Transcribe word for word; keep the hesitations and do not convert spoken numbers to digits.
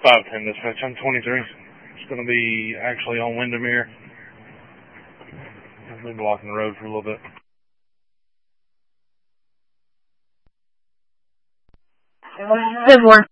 five ten dispatch, I'm twenty-three. It's going to be actually on Windermere. I've been blocking the road for a little bit. Good one.